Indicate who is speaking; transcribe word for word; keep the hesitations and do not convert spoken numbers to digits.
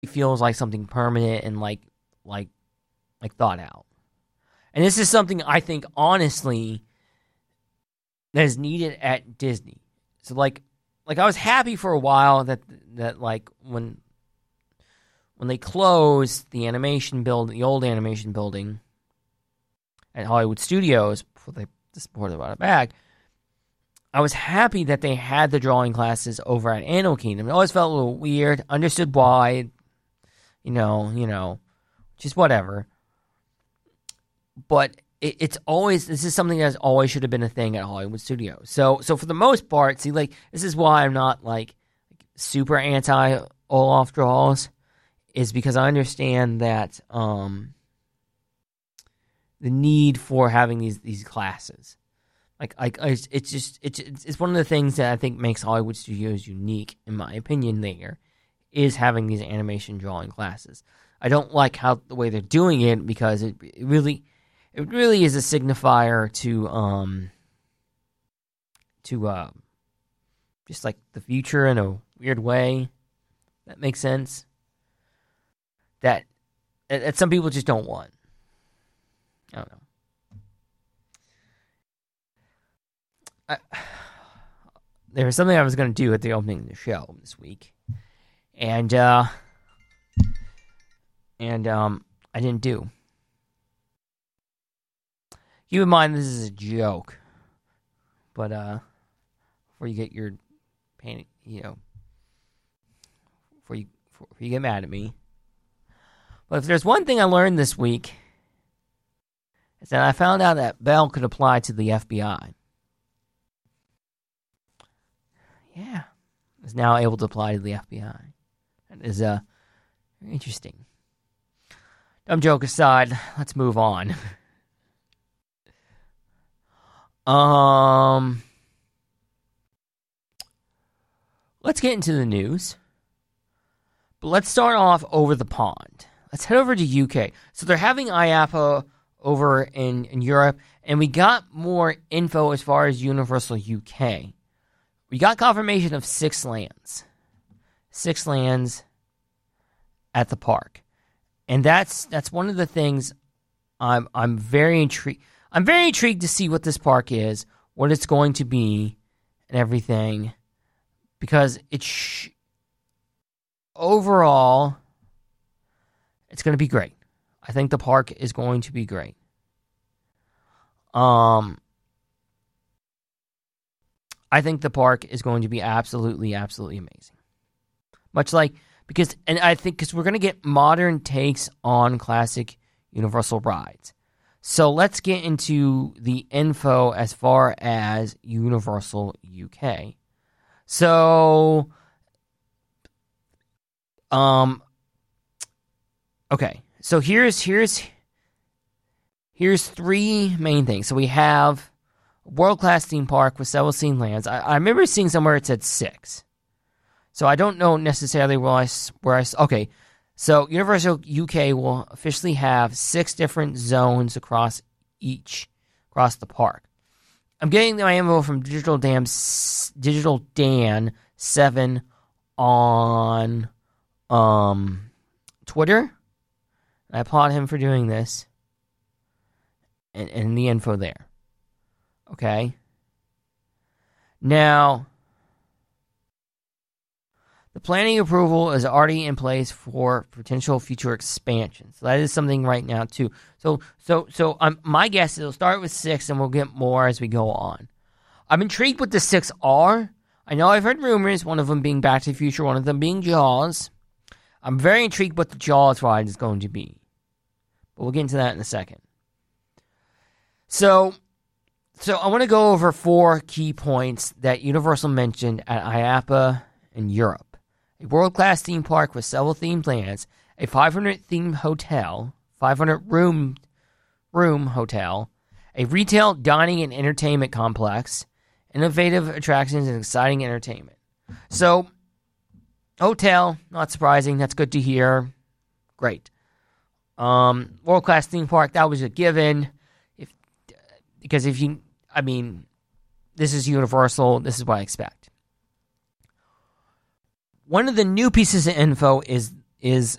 Speaker 1: feels like something permanent and like like like thought out. And this is something I think honestly that is needed at Disney. So like like I was happy for a while that that like when when they closed the animation build the old animation building at Hollywood Studios before they before they brought it back, I was happy that they had the drawing classes over at Animal Kingdom. It always felt a little weird. Understood why, you know, you know, just whatever. But it, it's always, this is something that always should have been a thing at Hollywood Studios. So, so for the most part, see, like, this is why I'm not like super anti Olaf draws, is because I understand that um, the need for having these these classes. Like, like it's just it's it's one of the things that I think makes Hollywood Studios unique, in my opinion. There is having these animation drawing classes. I don't like how the way they're doing it because it, it really it really is a signifier to um to uh, just like the future in a weird way. That makes sense. That that some people just don't want. I don't know. I, there was something I was going to do at the opening of the show this week, and uh, and um, I didn't do. Keep in mind this is a joke, but uh, before you get your panic, you know, before you before you get mad at me. But if there's one thing I learned this week, is that I found out that Belle could apply to the F B I. Yeah, is now able to apply to the F B I. That is uh, interesting. Dumb joke aside, let's move on. um, let's get into the news. But let's start off over the pond. Let's head over to U K. So they're having I A P A over in, in Europe, and we got more info as far as Universal U K. We got confirmation of six lands. Six lands at the park. And that's that's one of the things I'm I'm very intrigued I'm very intrigued to see what this park is, what it's going to be, and everything. Because it's sh- overall it's going to be great. I think the park is going to be great. Um I think the park is going to be absolutely, absolutely amazing. Much like, because, and I think, because we're going to get modern takes on classic Universal rides. So let's get into the info as far as Universal U K. So, um, okay. So here's, here's, here's three main things. So we have world-class theme park with several scene lands. I, I remember seeing somewhere it said six. So I don't know necessarily where I, where I... Okay, so Universal U K will officially have six different zones across each, across the park. I'm getting my info from Digital Dan, Digital Dan seven on um, Twitter. I applaud him for doing this. And, and the info there. Okay. Now, the planning approval is already in place for potential future expansion. So that is something right now too. So, so, so um, my guess is it'll start with six, and we'll get more as we go on. I'm intrigued what the six are. I know I've heard rumors, one of them being Back to the Future, one of them being Jaws. I'm very intrigued what the Jaws ride is going to be, but we'll get into that in a second. So. So I want to go over four key points that Universal mentioned at I A P A in Europe. A world-class theme park with several themed lands, a five hundred themed hotel, five hundred room room hotel, a retail dining and entertainment complex, innovative attractions and exciting entertainment. So, hotel, not surprising, that's good to hear. Great. Um, world-class theme park, that was a given. If because if you I mean, this is Universal. This is what I expect. One of the new pieces of info is is